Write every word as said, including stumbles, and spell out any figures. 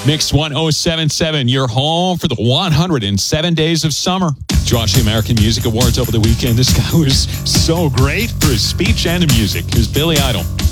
Mix one oh seven point seven, you're home for the one hundred seven days of summer. Did you watch the American Music Awards over the weekend? This guy was so great for his speech and the music. It was Billy Idol.